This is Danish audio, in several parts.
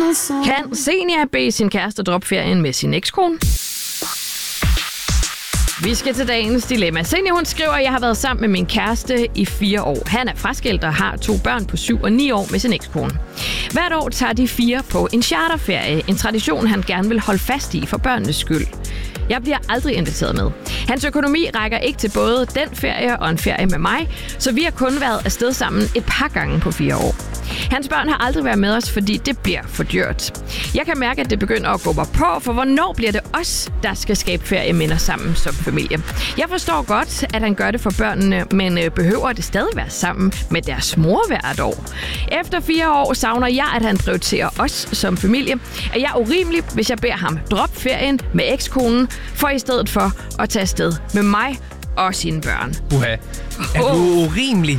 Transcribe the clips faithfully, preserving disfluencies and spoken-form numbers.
Kan Senior bede sin kæreste droppe ferien med sin ekskone? Vi skal til dagens dilemma. Senior, hun skriver, at jeg har været sammen med min kæreste i fire år. Han er fraskilt og har to børn på syv og ni år med sin ekskone. Hvert år tager de fire på en charterferie. En tradition, han gerne vil holde fast i for børnenes skyld. Jeg bliver aldrig inviteret med. Hans økonomi rækker ikke til både den ferie og en ferie med mig, så vi har kun været afsted sammen et par gange på fire år. Hans børn har aldrig været med os, fordi det bliver for dyrt. Jeg kan mærke, at det begynder at gå mig på, for hvornår bliver det os, der skal skabe ferieminder sammen som familie? Jeg forstår godt, at han gør det for børnene, men behøver det stadig være sammen med deres mor hvert år? Efter fire år savner jeg, at han prioriterer os som familie. Er jeg urimelig, hvis jeg beder ham droppe ferien med ekskonen, for i stedet for at tage afsted med mig og sine børn? Uha. Er du urimelig?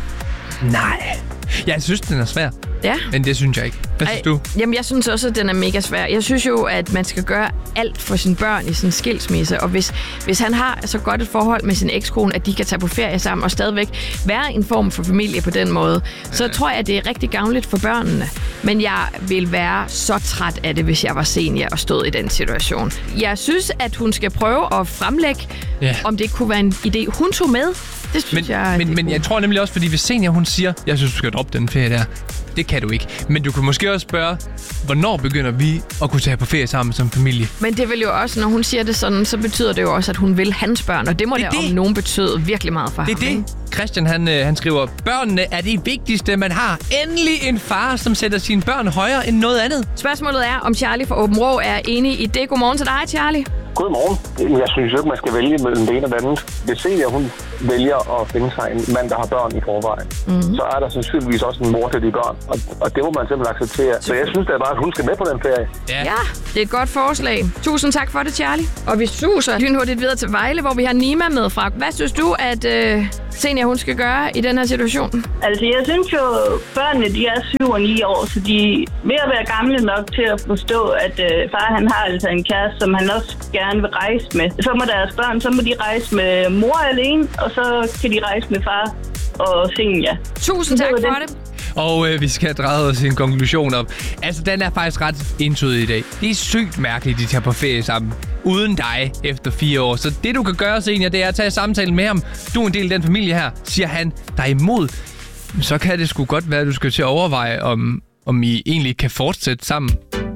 Nej. Jeg synes, den er svær. Ja. Men det synes jeg ikke. Hvad synes du? Jamen, jeg synes også, at den er mega svær. Jeg synes jo, at man skal gøre alt for sine børn i sådan en skilsmisse. Og hvis, hvis han har så godt et forhold med sin ekskone, at de kan tage på ferie sammen og stadigvæk være en form for familie på den måde, ja. Så tror jeg, at det er rigtig gavnligt for børnene. Men jeg vil være så træt af det, hvis jeg var senior og stod i den situation. Jeg synes, at hun skal prøve at fremlægge, ja. Om det kunne være en idé, hun tog med. Det synes men, jeg, men, men jeg tror nemlig også, fordi hvis senior hun siger, jeg synes, du skal droppe den ferie der, det kan du ikke. Men du kan måske også spørge, hvornår begynder vi at kunne tage på ferie sammen som familie? Men det vil jo også, når hun siger det sådan, så betyder det jo også, at hun vil hans børn, og det må det, det om nogen betyde virkelig meget for det ham. Det er det. Christian, han, han skriver, børnene er det vigtigste, man har. Endelig en far, som sætter sine børn højere end noget andet. Spørgsmålet er, om Charlie fra Åben Rå er enig i det. Godmorgen til dig, Charlie. Godmorgen. Jeg synes ikke, man skal vælge mellem det ene og det andet. Hvis Senior, hun vælger at finde sig en mand, der har børn i forvejen, mm-hmm. så er der sandsynligvis også en mor til de børn. Og, og det må man simpelthen acceptere. Så jeg synes, det er bare, at hun skal med på den ferie. Ja. ja, det er et godt forslag. Tusind tak for det, Charlie. Og vi suser lynhurtigt videre til Vejle, hvor vi har Nima med fra. Hvad synes du, at øh, Senior, hun skal gøre i den her situation? Altså, jeg synes jo, børnene, de er syv og ni år, så de er ved at være gamle nok til at forstå, at øh, far, han har altså en kæreste, som han også gerne vil rejse med. Så må deres børn, så må de rejse med mor alene, og så kan de rejse med far og Senior. Tusind tak for det. Og øh, vi skal dreje os en konklusion op. Altså, den er faktisk ret entydig i dag. Det er sygt mærkeligt, de tager på ferie sammen. Uden dig efter fire år. Så det, du kan gøre, Senior, det er at tage samtalen med ham. Du er en del af den familie her. Siger han dig imod, så kan det sgu godt være, at du skal til at overveje, om, om I egentlig kan fortsætte sammen.